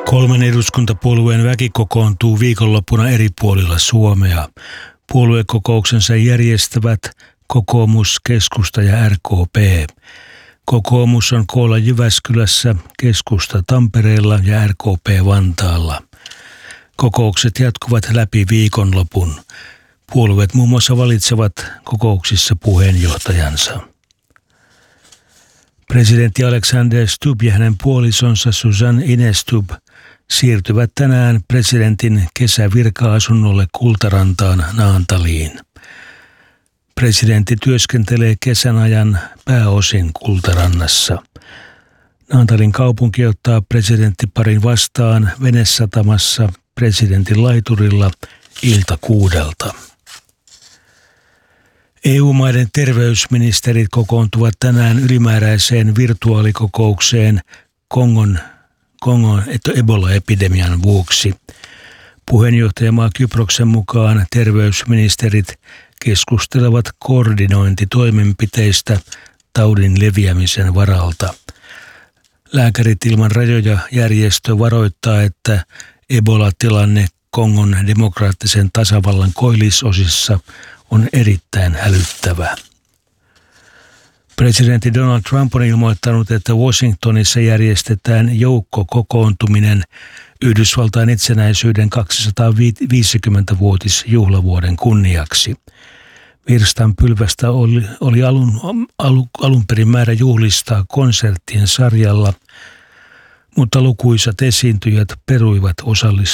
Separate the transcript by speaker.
Speaker 1: 3 eduskuntapuolueen väki kokoontuu viikonloppuna eri puolilla Suomea. Puoluekokouksensa järjestävät kokoomus, keskusta ja RKP. Kokoomus on koolla Jyväskylässä, keskusta Tampereella ja RKP Vantaalla. Kokoukset jatkuvat läpi viikonlopun. Puolueet muun muassa valitsevat kokouksissa puheenjohtajansa. Presidentti Alexander Stubb ja hänen puolisonsa Susan Ines Stubb siirtyvät tänään presidentin kesävirka-asunnolle Kultarantaan Naantaliin. Presidentti työskentelee kesän ajan pääosin Kultarannassa. Naantalin kaupunki ottaa presidenttiparin vastaan venesatamassa presidentin laiturilla ilta 6. EU-maiden terveysministerit kokoontuvat tänään ylimääräiseen virtuaalikokoukseen Kongon Ebola-epidemian vuoksi. Puheenjohtajamaa Kyproksen mukaan terveysministerit keskustelevat koordinointitoimenpiteistä taudin leviämisen varalta. Lääkärit ilman rajoja -järjestö varoittaa, että Ebola-tilanne Kongon demokraattisen tasavallan koillisosissa on erittäin hälyttävä. Presidentti Donald Trump on ilmoittanut, että Washingtonissa järjestetään joukkokokoontuminen Yhdysvaltain itsenäisyyden 250-vuotisjuhlavuoden kunniaksi. Virstanpylvästä oli alun perin määrä juhlistaa konserttien sarjalla, mutta lukuisat esiintyjät peruivat osallistumisen.